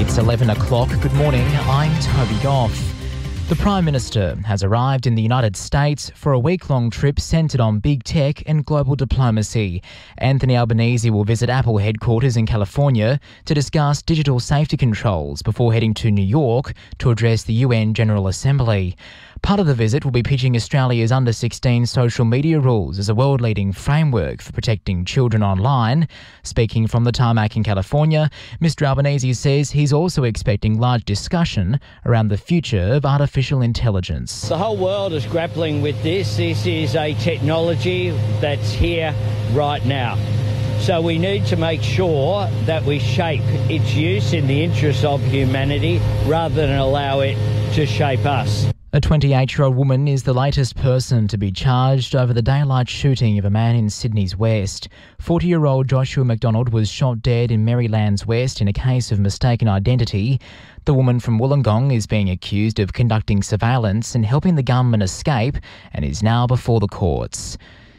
It's 11 o'clock. Good morning. I'm Toby Goff. The Prime Minister has arrived in the United States for a week-long trip centred on big tech and global diplomacy. Anthony Albanese will visit Apple headquarters in California to discuss digital safety controls before heading to New York to address the UN General Assembly. Part of the visit will be pitching Australia's under-16 social media rules as a world-leading framework for protecting children online. Speaking from the tarmac in California, Mr Albanese says he's also expecting large discussion around the future of artificial intelligence. The whole world is grappling with this. This is a technology that's here right now. So we need to make sure that we shape its use in the interests of humanity rather than allow it to shape us. A 28-year-old woman is the latest person to be charged over the daylight shooting of a man in Sydney's West. 40-year-old Joshua McDonald was shot dead in Maryland's West in a case of mistaken identity. The woman from Wollongong is being accused of conducting surveillance and helping the gunman escape and is now before the courts.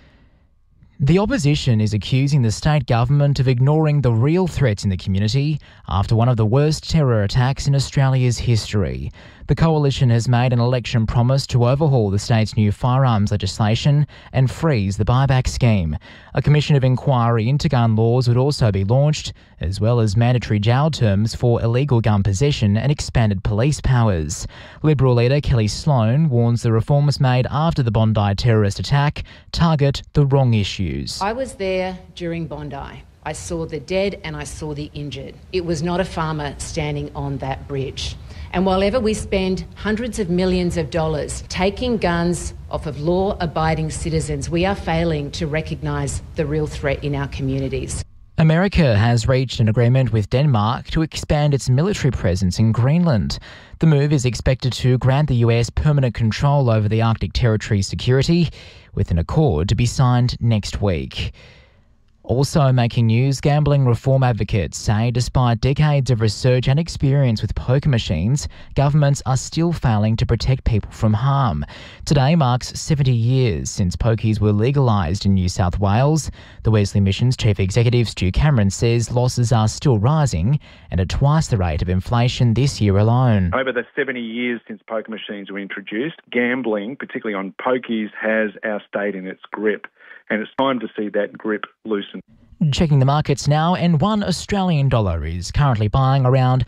The opposition is accusing the state government of ignoring the real threats in the community after one of the worst terror attacks in Australia's history. The coalition has made an election promise to overhaul the state's new firearms legislation and freeze the buyback scheme. A commission of inquiry into gun laws would also be launched, as well as mandatory jail terms for illegal gun possession and expanded police powers. Liberal leader Kelly Sloan warns the reforms made after the Bondi terrorist attack target the wrong issues. I was there during Bondi. I saw the dead and I saw the injured. It was not a farmer standing on that bridge. And while ever we spend hundreds of millions of dollars taking guns off of law-abiding citizens, we are failing to recognise the real threat in our communities. America has reached an agreement with Denmark to expand its military presence in Greenland. The move is expected to grant the US permanent control over the Arctic territory's security, with an accord to be signed next week. Also making news, gambling reform advocates say despite decades of research and experience with poker machines, governments are still failing to protect people from harm. Today marks 70 years since pokies were legalised in New South Wales. The Wesley Mission's Chief Executive Stu Cameron says losses are still rising and at twice the rate of inflation this year alone. Over the 70 years since poker machines were introduced, gambling, particularly on pokies, has our state in its grip. And it's time to see that grip loosen. Checking the markets now, and $1 Australian is currently buying around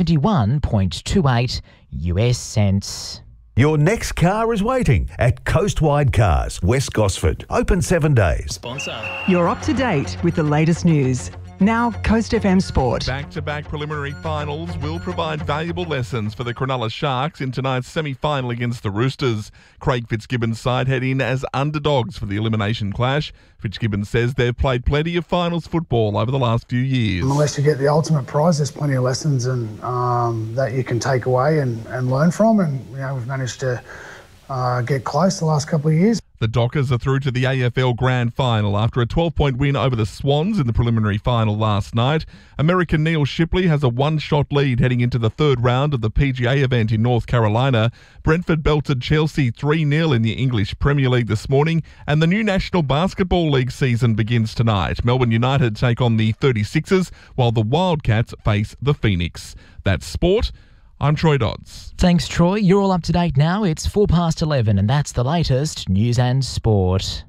71.28 US cents. Your next car is waiting at Coastwide Cars, West Gosford. Open 7 days. Sponsor. You're up to date with the latest news. Now, Coast FM Sport. Back-to-back preliminary finals will provide valuable lessons for the Cronulla Sharks in tonight's semi-final against the Roosters. Craig Fitzgibbon's side head in as underdogs for the elimination clash. Fitzgibbon says they've played plenty of finals football over the last few years. Unless you get the ultimate prize, there's plenty of lessons and that you can take away and learn from. And we've managed to get close the last couple of years. The Dockers are through to the AFL Grand Final after a 12-point win over the Swans in the preliminary final last night. American Neil Shipley has a one-shot lead heading into the third round of the PGA event in North Carolina. Brentford belted Chelsea 3-0 in the English Premier League this morning, and the new National Basketball League season begins tonight. Melbourne United take on the 36ers, while the Wildcats face the Phoenix. That's sport. I'm Troy Dodds. Thanks, Troy. You're all up to date now. It's 11:04, and that's the latest news and sport.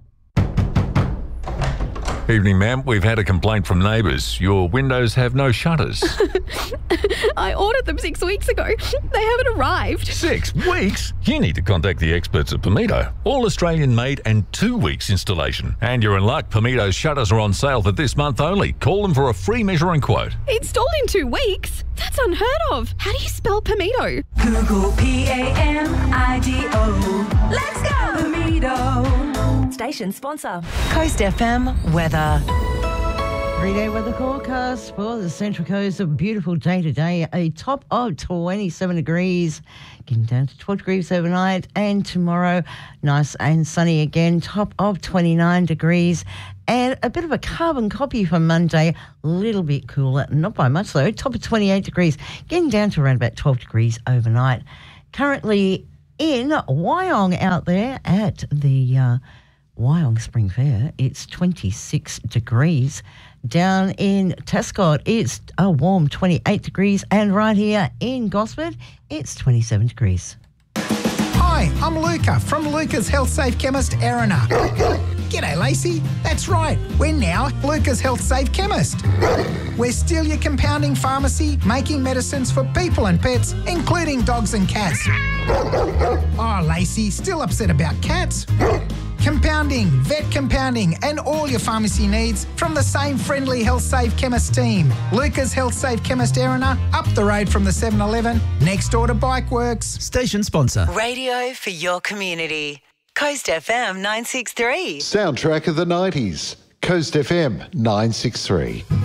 Evening, ma'am. We've had a complaint from neighbours. Your windows have no shutters. I ordered them 6 weeks ago. They haven't arrived. 6 weeks? You need to contact the experts at Pimito. All Australian made and 2 weeks installation. And you're in luck. Pimito's shutters are on sale for this month only. Call them for a free measuring quote. Installed in 2 weeks? That's unheard of. How do you spell Pimito? Google Pamido. Let's go! Pimito. Station sponsor. Coast FM weather. 3-day weather forecast for the Central Coast. A beautiful day today. A top of 27 degrees, getting down to 12 degrees overnight. And tomorrow, nice and sunny again. Top of 29 degrees. And a bit of a carbon copy for Monday. A little bit cooler, not by much though. Top of 28 degrees, getting down to around about 12 degrees overnight. Currently in Wyong out there at the Wyong Spring Fair, it's 26 degrees. Down in Tescott, it's a warm 28 degrees, and right here in Gosford, it's 27 degrees. Hi, I'm Luca from Luca's Health Safe Chemist, Erina. G'day, Lacey. That's right, we're now Luca's Health Safe Chemist. We're still your compounding pharmacy, making medicines for people and pets, including dogs and cats. Oh, Lacey, still upset about cats? Compounding, vet compounding, and all your pharmacy needs from the same friendly Health Safe Chemist team. Luca's Health Safe Chemist, Erina, up the road from the 7-Eleven, next door to Bikeworks. Station sponsor. Radio for your community. Coast FM 963. Soundtrack of the 90s. Coast FM 963.